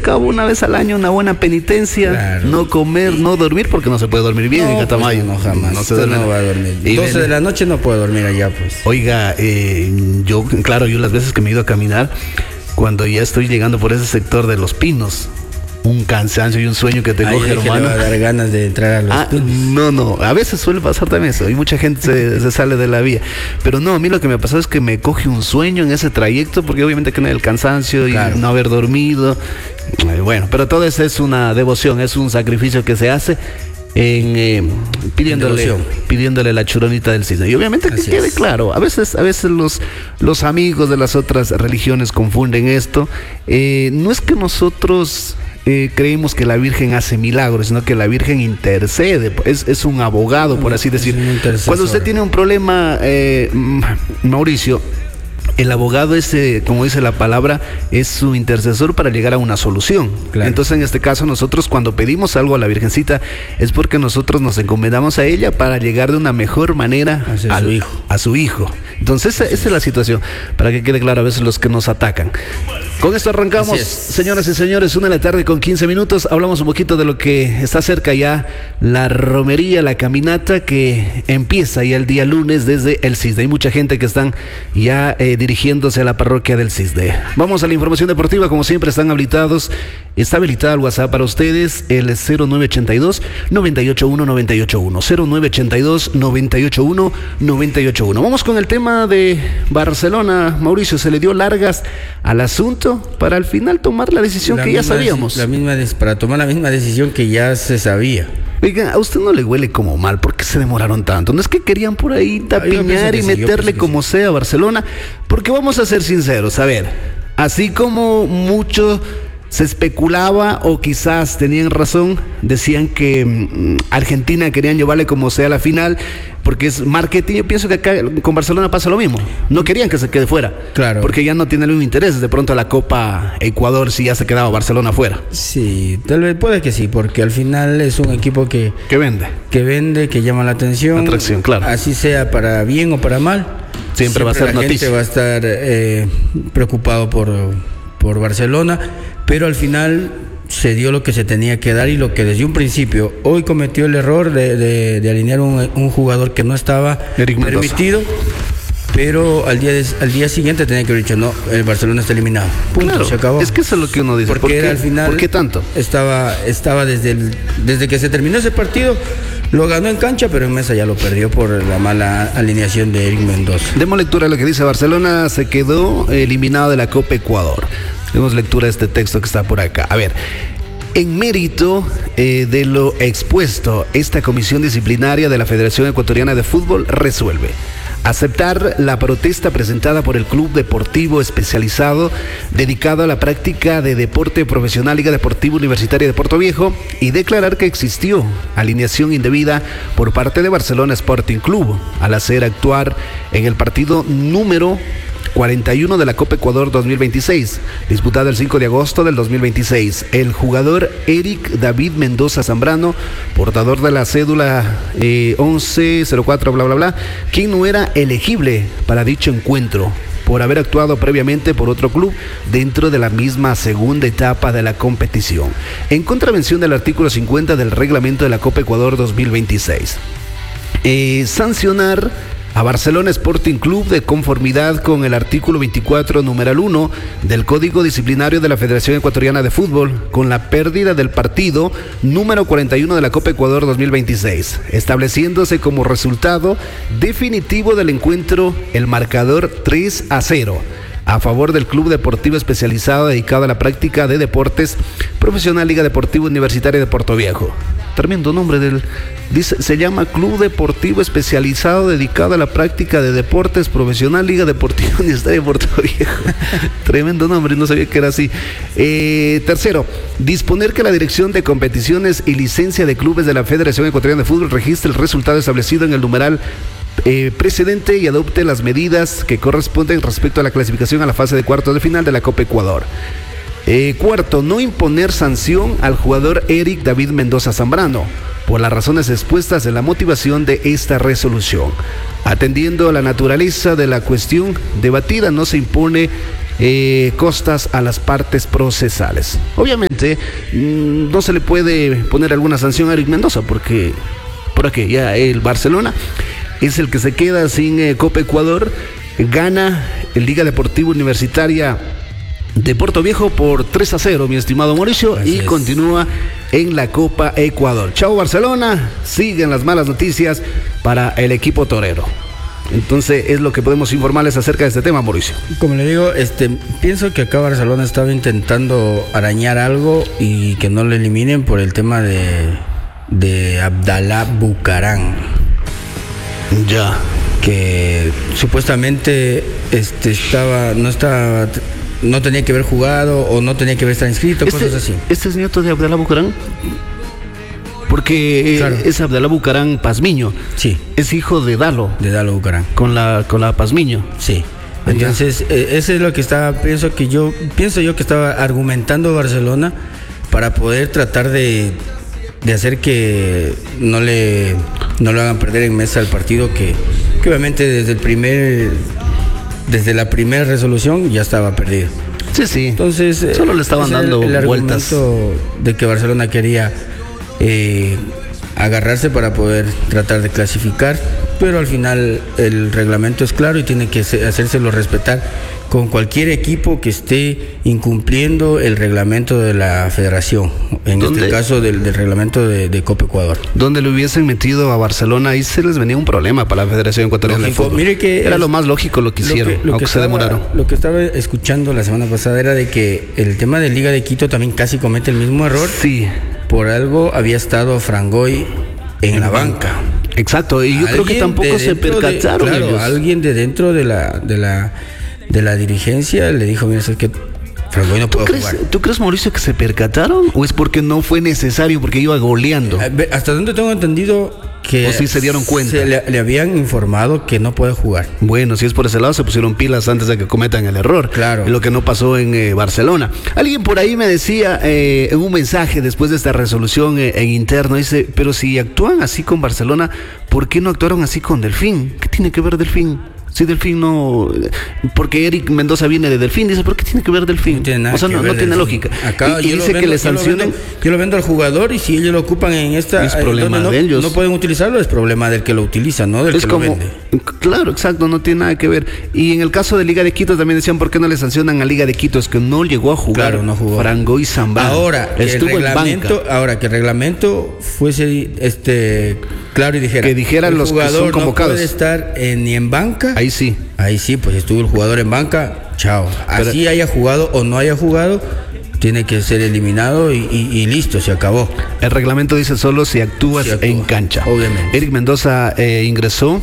cabo una vez al año una buena penitencia, claro. No comer, no dormir, porque no se puede dormir bien en Catamayo. Pues no, jamás. No se duerme. No va a dormir. 12 de la noche no puedo dormir allá, pues. Oiga, yo las veces que me he ido a caminar, cuando ya estoy llegando por ese sector de Los Pinos, un cansancio y un sueño que te coge, hermano. Que le va a dar ganas de entrar a Los Pinos. No, a veces suele pasar también eso, y mucha gente se sale de la vía. Pero no, a mí lo que me ha pasado es que me coge un sueño en ese trayecto, porque obviamente que el cansancio y claro. No haber dormido. Bueno, pero todo eso es una devoción, es un sacrificio que se hace pidiéndole la churonita del cisne. Y obviamente que quede claro, a veces los amigos de las otras religiones confunden esto. No es que nosotros creemos que la Virgen hace milagros, sino que la Virgen intercede, es un abogado, por así decir. Cuando usted tiene un problema, Mauricio, el abogado es, como dice la palabra, es su intercesor para llegar a una solución. Claro. Entonces, en este caso, nosotros cuando pedimos algo a la Virgencita es porque nosotros nos encomendamos a ella para llegar de una mejor manera a su hijo. Entonces, esa es la situación, para que quede claro a veces los que nos atacan. Con esto arrancamos, señoras y señores, 1:15 p.m. Hablamos un poquito de lo que está cerca ya, la romería, la caminata que empieza ya el día lunes desde el CISDE. Hay mucha gente que están ya dirigiéndose a la parroquia del CISDE. Vamos a la información deportiva, como siempre están habilitados. Está habilitado el WhatsApp para ustedes, el 0982-981-981. 0982-981-981. Vamos con el tema de Barcelona. Mauricio, se le dio largas al asunto para al final tomar la decisión que ya sabíamos. Para tomar la misma decisión que ya se sabía. Oiga, ¿a usted no le huele como mal? ¿Por qué se demoraron tanto? ¿No es que querían por ahí tapiñar y meterle como sea a Barcelona? Porque vamos a ser sinceros, a ver, así como mucho se especulaba, o quizás tenían razón, decían que Argentina querían llevarle como sea a la final, porque es marketing. Yo pienso que acá con Barcelona pasa lo mismo. No querían que se quede fuera. Claro. Porque ya no tiene el mismo interés. De pronto la Copa Ecuador si ya se quedaba Barcelona fuera. Sí, tal vez puede que sí, porque al final es un equipo que vende, que llama la atención. Atracción, claro. Así sea para bien o para mal. Siempre va a ser noticia. La gente va a estar preocupado por Barcelona, pero al final se dio lo que se tenía que dar y lo que desde un principio. Hoy cometió el error de alinear un jugador que no estaba permitido, pero al día siguiente tenía que haber dicho, no, el Barcelona está eliminado. Punto, claro, se acabó. Es que eso es lo que uno dice. Porque al final, ¿por qué tanto? Estaba desde que se terminó ese partido. Lo ganó en cancha, pero en mesa ya lo perdió por la mala alineación de Eric Mendoza. Demos lectura a lo que dice Barcelona. Se quedó eliminado de la Copa Ecuador. Demos lectura a este texto que está por acá. A ver, en mérito de lo expuesto, esta comisión disciplinaria de la Federación Ecuatoriana de Fútbol resuelve aceptar la protesta presentada por el Club Deportivo Especializado dedicado a la práctica de deporte profesional Liga Deportiva Universitaria de Puerto Viejo y declarar que existió alineación indebida por parte de Barcelona Sporting Club al hacer actuar en el partido número 41 de la Copa Ecuador 2026, disputada el 5 de agosto del 2026. El jugador Eric David Mendoza Zambrano, portador de la cédula 1104 bla bla bla, quien no era elegible para dicho encuentro por haber actuado previamente por otro club dentro de la misma segunda etapa de la competición, en contravención del artículo 50 del reglamento de la Copa Ecuador 2026. Sancionar a Barcelona Sporting Club de conformidad con el artículo 24, numeral 1 del Código Disciplinario de la Federación Ecuatoriana de Fútbol con la pérdida del partido número 41 de la Copa Ecuador 2026, estableciéndose como resultado definitivo del encuentro el marcador 3-0 a favor del Club Deportivo Especializado dedicado a la práctica de deportes profesional Liga Deportiva Universitaria de Puerto Viejo. Tremendo nombre dice, se llama Club Deportivo Especializado dedicado a la práctica de deportes profesional Liga Deportiva Universitaria de Puerto Viejo. Tremendo nombre, no sabía que era así. Tercero, disponer que la Dirección de Competiciones y Licencia de Clubes de la Federación Ecuatoriana de Fútbol registre el resultado establecido en el numeral precedente y adopte las medidas que corresponden respecto a la clasificación a la fase de cuartos de final de la Copa Ecuador. Cuarto, no imponer sanción al jugador Eric David Mendoza Zambrano por las razones expuestas en la motivación de esta resolución. Atendiendo a la naturaleza de la cuestión debatida, no se impone costas a las partes procesales. Obviamente, no se le puede poner alguna sanción a Eric Mendoza porque ya el Barcelona es el que se queda sin Copa Ecuador. Gana el Liga Deportiva Universitaria de Puerto Viejo por 3-0, mi estimado Mauricio. Así y es. Continúa en la Copa Ecuador. Chao Barcelona, siguen las malas noticias para el equipo torero. Entonces es lo que podemos informarles acerca de este tema, Mauricio. Como le digo, pienso que acá Barcelona estaba intentando arañar algo y que no lo eliminen por el tema de Abdalá Bucaram. Ya. Que supuestamente no tenía que haber jugado o no tenía que haber estado inscrito, cosas así. ¿Este es nieto de Abdalá Bucaram? Porque claro, es Abdalá Bucaram Pazmiño. Sí. Es hijo de Dalo. De Dalo Bucaram. Con la Pazmiño. Sí. Entonces, eso es lo que pienso yo que estaba argumentando Barcelona para poder tratar de hacer que no lo hagan perder en mesa el partido que obviamente desde la primera resolución ya estaba perdido. Sí. Entonces, solo le estaban dando el vueltas de que Barcelona quería agarrarse para poder tratar de clasificar, pero al final el reglamento es claro y tiene que hacérselo respetar con cualquier equipo que esté incumpliendo el reglamento de la federación, en este caso del reglamento de Copa Ecuador. Donde le hubiesen metido a Barcelona, ahí se les venía un problema para la Federación Ecuatoriana de Fútbol. Mire que era lo más lógico lo que hicieron, aunque se demoraron. Lo que estaba escuchando la semana pasada era de que el tema de Liga de Quito también casi comete el mismo error. Sí. Por algo había estado Frangoy en la banca. Exacto, y yo creo que tampoco se percataron. Claro, alguien de dentro de la dirigencia le dijo, mira, es que Frangoy no puede jugar. ¿Tú crees, Mauricio, que se percataron o es porque no fue necesario, porque iba goleando? Hasta donde tengo entendido que o sí se dieron cuenta. Le habían informado que no puede jugar. Bueno, si es por ese lado, se pusieron pilas antes de que cometan el error. Claro. Lo que no pasó en Barcelona. Alguien por ahí me decía en un mensaje después de esta resolución en interno, dice, pero si actúan así con Barcelona, ¿por qué no actuaron así con Delfín? ¿Qué tiene que ver Delfín? Si Delfín no... Porque Eric Mendoza viene de Delfín, dice, ¿por qué tiene que ver Delfín? No tiene nada, o sea, no tiene lógica. Acá y dice que le sancionen. Yo lo vendo al jugador y si ellos lo ocupan en esta... Es problema de ellos. No pueden utilizarlo, es problema del que lo utiliza, no del que lo vende. Claro, exacto, no tiene nada que ver. Y en el caso de Liga de Quito también decían, ¿por qué no le sancionan a Liga de Quito? Es que no llegó a jugar. Claro, no jugó. Frangoy Zambada. Ahora, que el reglamento fuese claro y dijera... Que dijeran los que son convocados. No puede estar ni en banca. Ahí sí, pues estuvo el jugador en banca, chao. Así haya jugado o no haya jugado, tiene que ser eliminado y listo, se acabó. El reglamento dice solo si actúas en cancha. Obviamente. Eric Mendoza ingresó,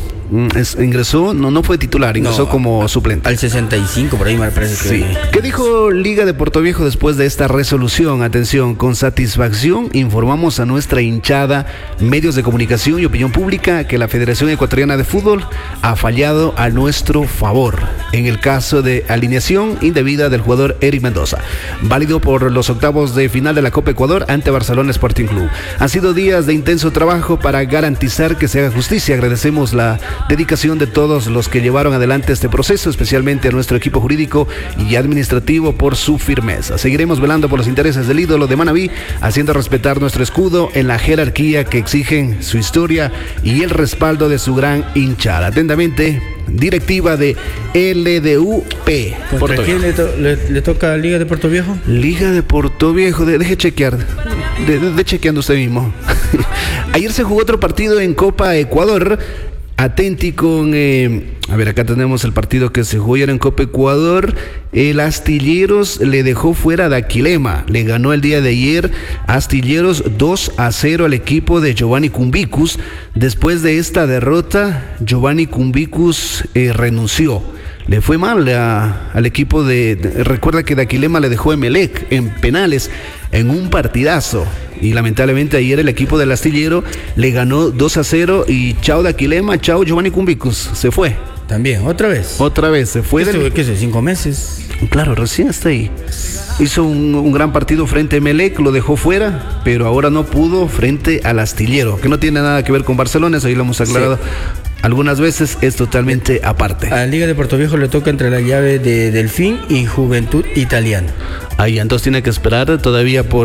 no fue titular, ingresó como suplente. Al 65, por ahí me parece que... Sí. ¿Qué dijo Liga de Puerto Viejo después de esta resolución? Atención, con satisfacción informamos a nuestra hinchada, medios de comunicación y opinión pública que la Federación Ecuatoriana de Fútbol ha fallado a nuestro favor en el caso de alineación indebida del jugador Eric Mendoza, válido por los octavos de final de la Copa Ecuador ante Barcelona Sporting Club. Han sido días de intenso trabajo para garantizar que se haga justicia. Agradecemos la dedicación de todos los que llevaron adelante este proceso, especialmente a nuestro equipo jurídico y administrativo por su firmeza. Seguiremos velando por los intereses del ídolo de Manabí, haciendo respetar nuestro escudo en la jerarquía que exigen su historia y el respaldo de su gran hinchada. Atentamente, directiva de LDUP. ¿Contra quién le toca a Liga de Puerto Viejo? Liga de Puerto Viejo, deje chequear, de chequeando usted mismo. Ayer se jugó otro partido en Copa Ecuador. Atenti con, acá tenemos el partido que se jugó ayer en Copa Ecuador. El Astilleros le dejó fuera a Daquilema, le ganó el día de ayer Astilleros 2-0 al equipo de Giovanni Cumbicus. Después de esta derrota, Giovanni Cumbicus renunció. Le fue mal al equipo recuerda que Daquilema le dejó Emelec en penales en un partidazo. Y lamentablemente ayer el equipo del Astillero le ganó 2-0 y chao Daquilema, chao Giovanni Cumbicus, se fue. También, otra vez se fue. ¿Qué es? 5 meses. Claro, recién está ahí. Hizo un gran partido frente a Emelec, lo dejó fuera, pero ahora no pudo frente al Astillero, que no tiene nada que ver con Barcelona, eso ahí lo hemos aclarado. Sí. algunas veces es totalmente aparte. A la Liga de Puerto Viejo le toca entre la llave de Delfín y Juventud Italiana. Ahí entonces tiene que esperar todavía por